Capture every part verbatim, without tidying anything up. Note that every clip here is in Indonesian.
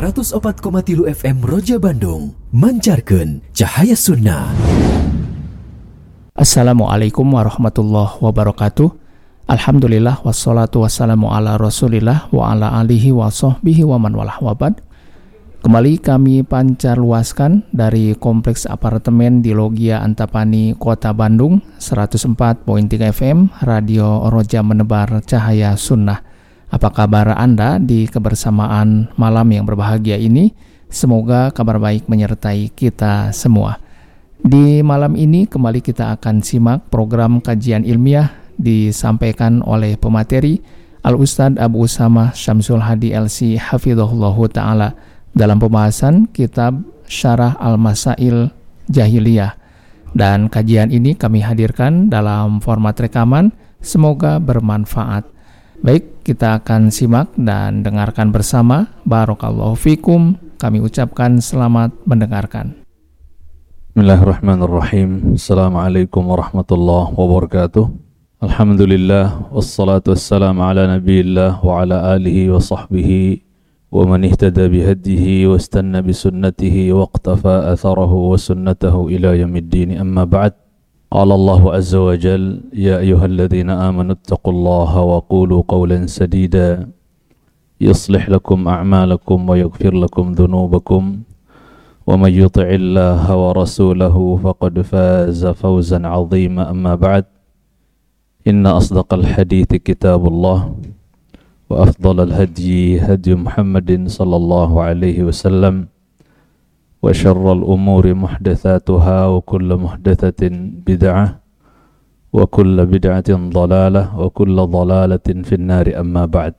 seratus empat koma tilu F M Roja Bandung mancarkeun cahaya sunnah. Assalamualaikum warahmatullahi wabarakatuh. Alhamdulillah wassalatu wassalamu ala rasulillah wa ala alihi wa sahbihi wa man walah wabad. Kembali kami pancar luaskan dari Kompleks Apartemen di Logia Antapani, Kota Bandung, seratus empat koma tiga F M, Radio Roja Menebar Cahaya Sunnah. Apa kabar Anda di kebersamaan malam yang berbahagia ini? Semoga kabar baik menyertai kita semua. Di malam ini kembali kita akan simak program kajian ilmiah disampaikan oleh pemateri Al-Ustadz Abu Usamah Syamsul Hadi L C Hafidhahullahu Ta'ala dalam pembahasan kitab Syarah Al-Masail Jahiliyah. Dan kajian ini kami hadirkan dalam format rekaman, semoga bermanfaat. Baik, kita akan simak dan dengarkan bersama. Barakallahu fikum. Kami ucapkan selamat mendengarkan. Bismillahirrahmanirrahim. Assalamualaikum warahmatullahi wabarakatuh. Alhamdulillah, wassalatu wassalamu ala nabiyillah wa ala alihi wa sahbihi wa man ihtada bihadihi wa istanna bisunnatihi wa iqtafa atharahu wa sunnatahu ila yaumiddin. Amma ba'd. Qala Allah azza wa jal, ya ayyuhalladzina amanu ittaqullaha wa qulu qawlan sadida yuslih lakum a'malakum wa yaghfir lakum dhunubakum wa may yuti'illaha wa rasulahu faqad faza fawzan 'azima. Amma ba'd. Inna asdaqal hadithi kitabullah wa afdalal hadyi hadyu Muhammadin sallallahu alaihi wasallam wa syarral umuri muhdatsatuha wa kullu muhdatsatin bid'ah wa kullu bid'atin dhalalah wa kullu dhalalatin finnari. Amma ba'd.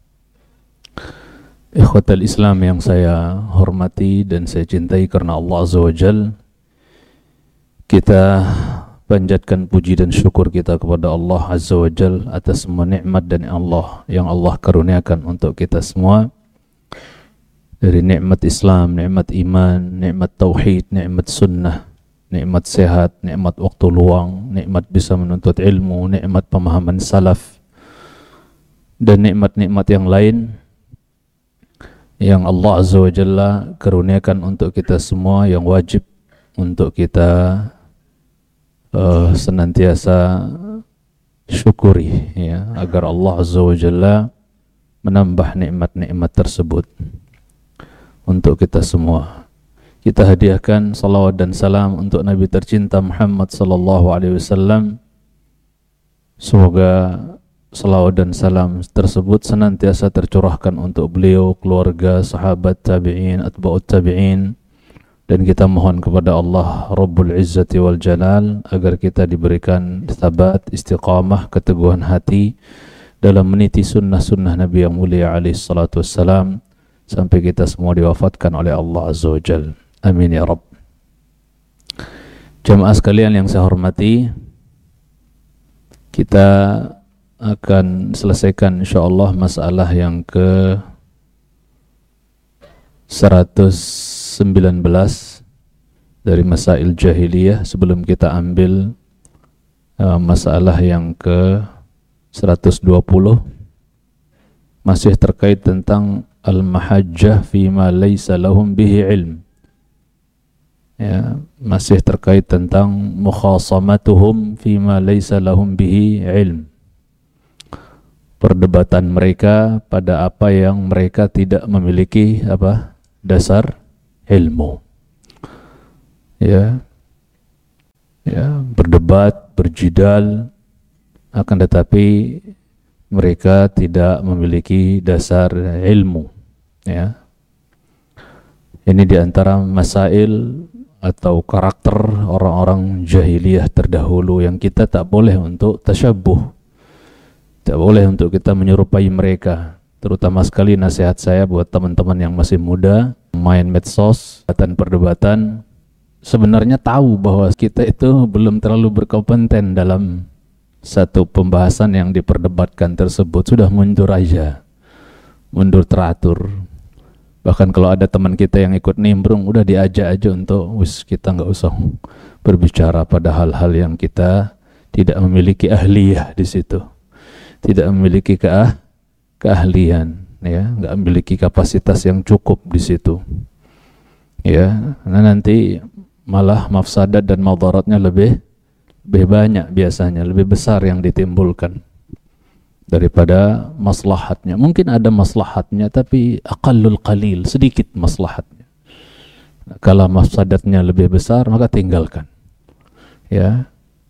Ikhwatal Islam yang saya hormati dan saya cintai karena Allah Azza wa Jal, kita panjatkan puji dan syukur kita kepada Allah Azza wa Jal atas semua nikmat dan Allah yang Allah karuniakan untuk kita semua. Dari nikmat Islam, nikmat iman, nikmat tauhid, nikmat sunnah, nikmat sehat, nikmat waktu luang, nikmat bisa menuntut ilmu, nikmat pemahaman salaf, dan nikmat-nikmat yang lain yang Allah Azza wa Jalla karuniakan untuk kita semua, yang wajib untuk kita uh, senantiasa syukuri, ya, agar Allah Azza wa Jalla menambah nikmat-nikmat tersebut untuk kita semua. Kita hadiahkan salawat dan salam untuk Nabi tercinta Muhammad sallallahu alaihi wasallam. Semoga salawat dan salam tersebut senantiasa tercurahkan untuk beliau, keluarga, sahabat, tabi'in, atba'ut tabi'in, dan kita mohon kepada Allah Rabbul Izzati wal Jalal agar kita diberikan thabat, istiqamah, keteguhan hati dalam meniti sunnah-sunnah Nabi yang mulia alaihi salatu wassalam sampai kita semua diwafatkan oleh Allah Azza wa Jal. Amin ya Rabb. Jamaah sekalian yang saya hormati, kita akan selesaikan insyaallah masalah yang ke seratus sembilan belas dari Masail Jahiliyah sebelum kita ambil uh, masalah yang ke seratus dua puluh, masih terkait tentang al-mahajjah fima laysa lahum bihi ilm, ya, masih terkait tentang mukhasamatuhum fima laysa lahum bihi ilm, perdebatan mereka pada apa yang mereka tidak memiliki apa dasar ilmu, ya, ya, berdebat, berjidal, akan tetapi mereka tidak memiliki dasar ilmu, ya. Ini diantara masail atau karakter orang-orang jahiliyah terdahulu yang kita tak boleh untuk tasyabbuh, tak boleh untuk kita menyerupai mereka. Terutama sekali nasihat saya buat teman-teman yang masih muda, main medsos, perdebatan, sebenarnya tahu bahwa kita itu belum terlalu berkompeten dalam satu pembahasan yang diperdebatkan tersebut, sudah mundur aja, mundur teratur. Bahkan kalau ada teman kita yang ikut nimbrung, udah diajak aja untuk wis kita nggak usah berbicara pada hal-hal yang kita tidak memiliki ahliyah di situ, tidak memiliki keah keahlian. ya, nggak memiliki kapasitas yang cukup di situ. Ya, karena nanti malah mafsadat dan madaratnya lebih lebih banyak biasanya, lebih besar yang ditimbulkan daripada maslahatnya. Mungkin ada maslahatnya tapi aqallul qalil, sedikit maslahatnya. Nah, kalau mafsadatnya lebih besar maka tinggalkan. Ya.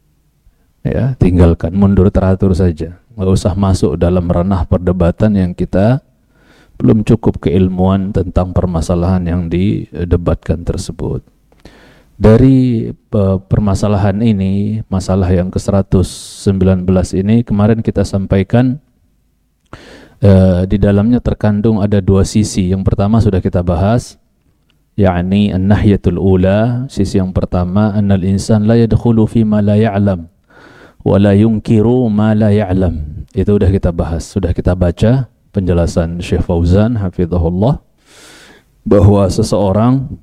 Ya, tinggalkan, mundur teratur saja. Nggak usah masuk dalam ranah perdebatan yang kita belum cukup keilmuan tentang permasalahan yang didebatkan tersebut. Dari uh, permasalahan ini, masalah yang ke seratus sembilan belas ini, kemarin kita sampaikan uh, di dalamnya terkandung ada dua sisi. Yang pertama sudah kita bahas, yakni an-nahyatul ula. Sisi yang pertama, annal insan la yadkhulu fi ma la ya'lam wa la yunkiru ma la ya'lam. Itu sudah kita bahas, sudah kita baca penjelasan Syekh Fauzan hafizahullah, bahwa seseorang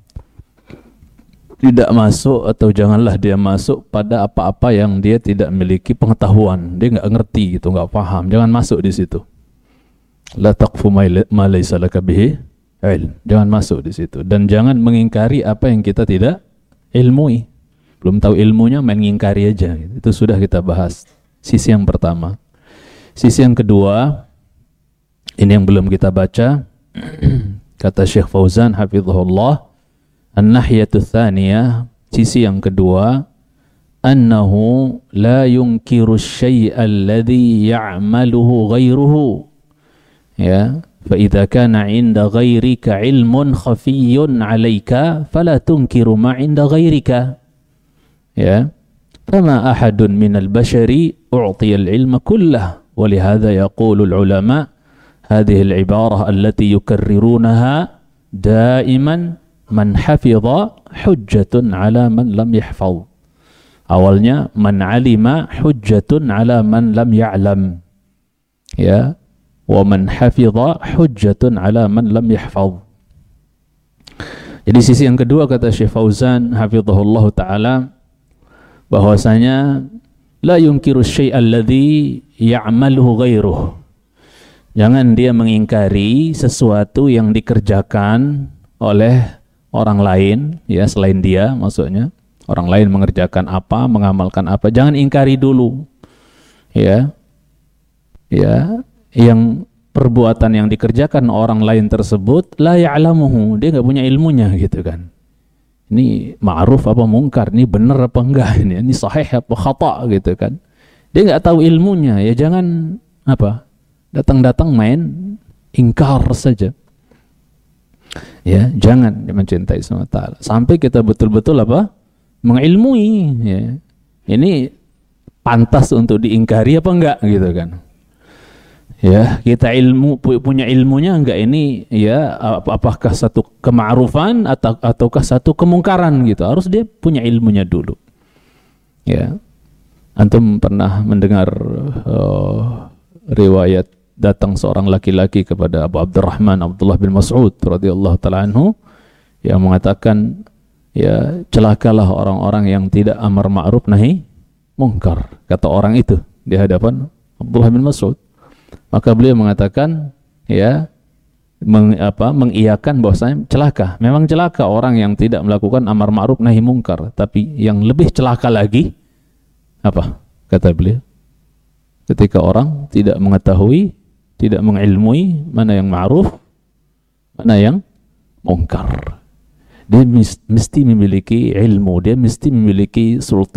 tidak masuk atau janganlah dia masuk pada apa-apa yang dia tidak memiliki pengetahuan, dia nggak ngerti gitu, nggak paham, jangan masuk di situ. La taqfu ma laysa laka bihi ilm, jangan masuk di situ, dan jangan mengingkari apa yang kita tidak ilmui. Belum tahu ilmunya main ngingkari aja. Itu sudah kita bahas. Sisi yang pertama. Sisi yang kedua, ini yang belum kita baca. Kata Syekh Fauzan hafizahullah, an-nahyatu tsaniyah, sisi yang kedua, annahu la yunkiru syai'a alladhi ya'maluhu ghairuhu. Ya, fa idza kana 'inda ghairika 'ilmun khafiyyun 'alaika fala tunkiru ma 'inda ghairika. Ya, fama ahadun minal bashari u'tiya al-'ilma kullah, wa lihadza yaqulu al-'ulama hadhihi al-'ibarah allati yukarrirunaha daiman man hafidha hujjatun 'ala man lam yahfaz. Awalnya man 'alima hujjatun 'ala man lam ya'lam. Ya, wa man hafidha hujjatun 'ala man lam yahfaz. Jadi sisi yang kedua kata Syekh Fauzan hafizahullah taala, bahwasanya la yunkiru syai'a alladhi ya'maluhu ghairuh. Jangan dia mengingkari sesuatu yang dikerjakan oleh orang lain, ya, selain dia, maksudnya orang lain mengerjakan apa, mengamalkan apa, jangan ingkari dulu. Ya. Ya, yang perbuatan yang dikerjakan orang lain tersebut la ya'lamuhu, dia enggak punya ilmunya gitu kan. Ini ma'ruf apa mungkar, ini benar apa enggak, ini, ini sahih apa khata gitu kan. Dia enggak tahu ilmunya, ya jangan apa, datang-datang main ingkar saja. Ya, jangan mencintai semua taala sampai kita betul-betul apa, mengilmui. Ya, ini pantas untuk diingkari apa enggak gitu kan. Ya, kita ilmu punya ilmunya enggak ini, ya, apakah satu kema'rufan atau ataukah satu kemungkaran gitu. Harus dia punya ilmunya dulu. Ya. Antum pernah mendengar uh, riwayat datang seorang laki-laki kepada Abu Abdurrahman Abdullah bin Mas'ud radhiyallahu taala anhu yang mengatakan, ya, celakalah orang-orang yang tidak amar ma'ruf nahi mungkar, kata orang itu di hadapan Abdullah bin Mas'ud. Maka beliau mengatakan, ya, meng, apa, mengiyakan bahwasanya celaka. Memang celaka orang yang tidak melakukan amar ma'ruf nahi mungkar, tapi yang lebih celaka lagi apa? Kata beliau, ketika orang tidak mengetahui, tidak mengilmui mana yang ma'ruf, mana yang mungkar. Dia mesti memiliki ilmu, dia mesti memiliki sultan